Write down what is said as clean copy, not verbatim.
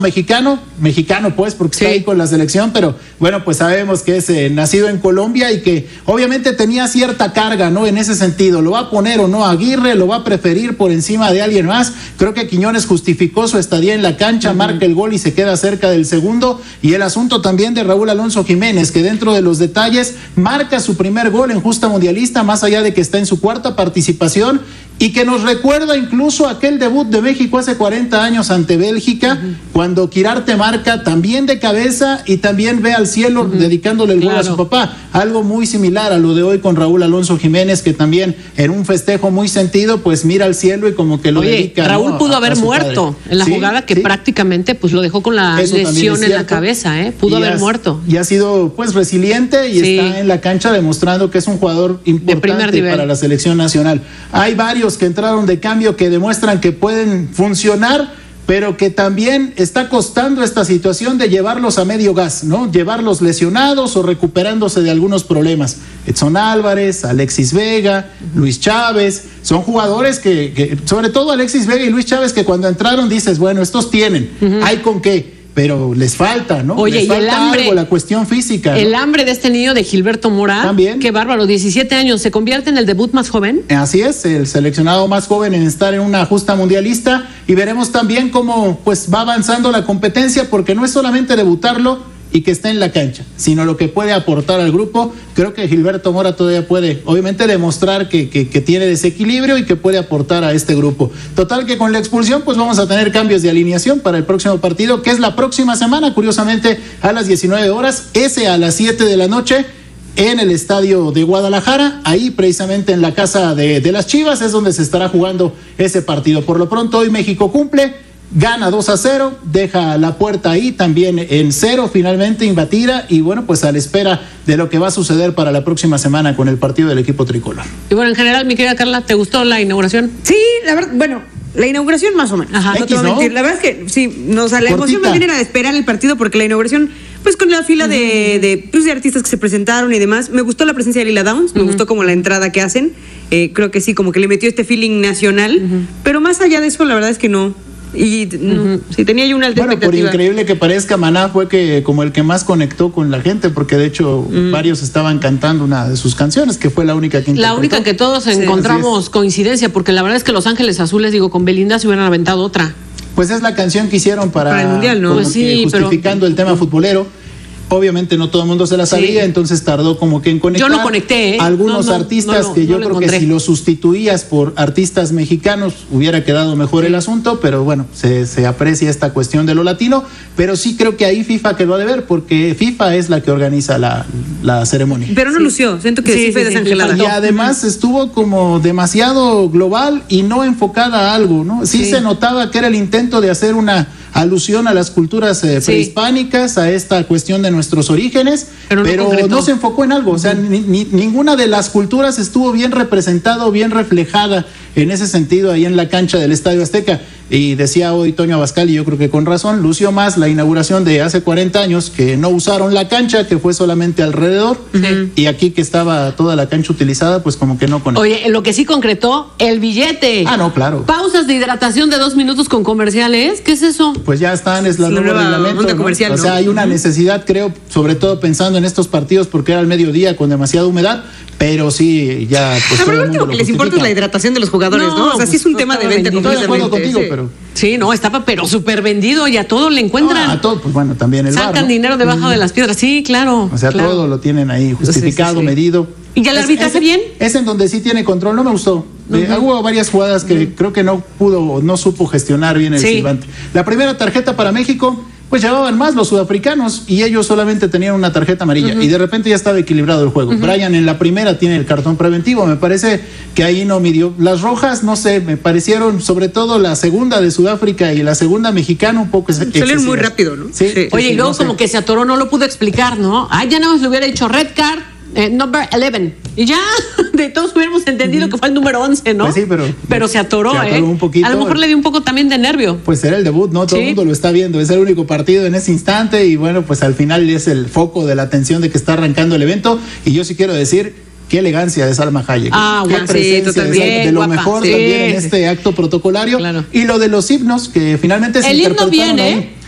mexicano pues, porque está ahí con la selección, pero bueno, pues sabemos que es nacido en Colombia y que obviamente tenía cierta carga, ¿no? En ese sentido, ¿lo va a poner o no Aguirre? ¿Lo va a preferir por encima de alguien más? Creo que Quiñones justificó su estadía en la cancha, marca el gol y se queda cerca del segundo, y el asunto también de Raúl Alonso Jiménez, que dentro de los detalles marca su primer gol en justa mundialista, más allá de que está en su cuarta participación, y que nos recuerda incluso aquel debut de México hace 40 años ante Bélgica, cuando Quirarte marca también de cabeza y también ve al cielo dedicándole el gol a su papá. Algo muy similar a lo de hoy con Raúl Alonso Jiménez, que también en un festejo muy sentido, pues mira al cielo y como que lo dedica. Raúl, ¿no?, pudo haber muerto padre en la jugada que prácticamente pues lo dejó con la lesión en la cabeza, pudo haber muerto. Y ha sido pues resiliente y está en la cancha demostrando que es un jugador importante para la selección nacional. Hay varios que entraron de cambio que demuestran que pueden funcionar, pero que también está costando esta situación de llevarlos a medio gas, ¿no? Llevarlos lesionados o recuperándose de algunos problemas. Edson Álvarez, Alexis Vega, Luis Chávez, son jugadores que sobre todo Alexis Vega y Luis Chávez, que cuando entraron dices, bueno, estos tienen, hay con qué. Pero les falta, ¿no? Oye, les falta y el hambre, algo, la cuestión física, ¿no? El hambre de este niño de Gilberto Mora. También. Qué bárbaro, 17 años, ¿se convierte en el debut más joven? Así es, el seleccionado más joven en estar en una justa mundialista, y veremos también cómo pues va avanzando la competencia, porque no es solamente debutarlo y que esté en la cancha, sino lo que puede aportar al grupo. Creo que Gilberto Mora todavía puede, obviamente, demostrar que tiene desequilibrio y que puede aportar a este grupo. Total que con la expulsión pues vamos a tener cambios de alineación para el próximo partido, que es la próxima semana, curiosamente a las 19 horas, ese a las 7 de la noche, en el estadio de Guadalajara, ahí precisamente en la casa de las Chivas es donde se estará jugando ese partido. Por lo pronto hoy México cumple, gana 2-0, deja la puerta ahí también en 0, finalmente imbatida, y bueno, pues a la espera de lo que va a suceder para la próxima semana con el partido del equipo tricolor. Y bueno, en general, mi querida Carla, ¿te gustó la inauguración? Sí, la verdad, bueno, la inauguración más o menos. Ajá, no te voy a mentir. La verdad es que sí, la emoción más bien era de esperar el partido, porque la inauguración, pues con la fila de artistas que se presentaron y demás, me gustó la presencia de Lila Downs, me gustó como la entrada que hacen, creo que sí, como que le metió este feeling nacional, pero más allá de eso, la verdad es que no. Y sí, tenía yo una alta expectativa. Por increíble que parezca, Maná fue que como el que más conectó con la gente, porque de hecho varios estaban cantando una de sus canciones, que fue la única que interpretó. La única que todos encontramos coincidencia, porque la verdad es que Los Ángeles Azules, digo, con Belinda se hubieran aventado otra. Pues es la canción que hicieron para el Mundial, ¿no? Pues sí, justificando el tema futbolero. Obviamente no todo el mundo se la sabía, entonces tardó como que en conectar. Yo no conecté, algunos artistas que yo creo que si los sustituías por artistas mexicanos hubiera quedado mejor el asunto, pero bueno, se aprecia esta cuestión de lo latino, pero sí creo que ahí FIFA quedó a deber, porque FIFA es la que organiza la ceremonia. Pero no lució, siento que sí fue desangelada. Y además estuvo como demasiado global y no enfocada a algo, ¿no? Sí se notaba que era el intento de hacer una alusión a las culturas prehispánicas, a esta cuestión de nuestros orígenes, pero no se enfocó en algo. O sea, ninguna de las culturas estuvo bien representada o bien reflejada en ese sentido ahí en la cancha del Estadio Azteca. Y decía hoy Toño Abascal, y yo creo que con razón, lució más la inauguración de hace 40 años, que no usaron la cancha, que fue solamente alrededor, y aquí que estaba toda la cancha utilizada, pues como que no conectó. Oye, lo que sí concretó, el billete. Ah, no, claro. Pausas de hidratación de 2 minutos con comerciales, ¿qué es eso? Pues ya están, es la nueva reglamento, ¿no? Comercial, o sea, hay una necesidad, creo, sobre todo pensando en estos partidos, porque era al mediodía con demasiada humedad, pero sí, ya pues todo el mundo lo que les importa es la hidratación de los jugadores, ¿no? O sea, sí es un tema de venta completamente. Estoy de acuerdo contigo, pero... Sí, no, estaba pero súper vendido y a todo le encuentran. A todo, pues bueno, también el sacan bar, ¿no? dinero debajo de las piedras, sí, claro. O sea, todo lo tienen ahí justificado, medido. ¿Y ya el arbitraje bien? Es en donde sí tiene control, no me gustó. Hubo varias jugadas que creo que no supo gestionar bien el silbante. La primera tarjeta para México, pues llevaban más los sudafricanos y ellos solamente tenían una tarjeta amarilla y de repente ya estaba equilibrado el juego. Brian en la primera tiene el cartón preventivo, me parece que ahí no midió. Las rojas, no sé, me parecieron, sobre todo la segunda de Sudáfrica y la segunda mexicana, un poco salieron muy rápido, ¿no? Sí. Oye, y luego como que se atoró, no lo pudo explicar, ¿no? Ya nada más le hubiera dicho red card, number 11. Y ya, de todos hubiéramos entendido que fue el número 11, ¿no? Pues sí, pero se atoró, un poquito. A lo mejor le dio un poco también de nervio. Pues era el debut, ¿no? Todo el mundo lo está viendo. Es el único partido en ese instante y bueno, pues al final es el foco de la atención de que está arrancando el evento. Y yo sí quiero decir, qué elegancia de Salma Hayek. Qué presencia de lo mejor también en este acto protocolario. Claro. Y lo de los himnos, que finalmente se el himno interpretaron viene, ahí.